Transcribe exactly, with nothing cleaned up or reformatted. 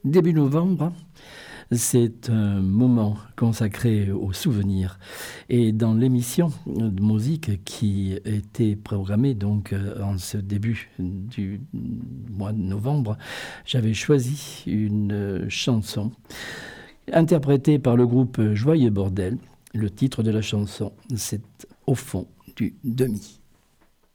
Début novembre, c'est un moment consacré aux souvenirs. Et dans l'émission de musique qui était programmée donc en ce début du mois de novembre, j'avais choisi une chanson interprétée par le groupe Joyeux Bordel. Le titre de la chanson, c'est « Au fond du demi ».